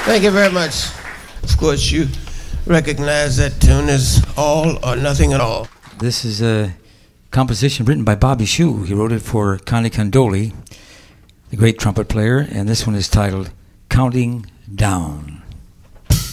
Thank you very much. Of course, you recognize that tune as All or Nothing at All. This is a composition written by Bobby Shew. He wrote it for Connie Condoli, the great trumpet player, and this one is titled Counting Down.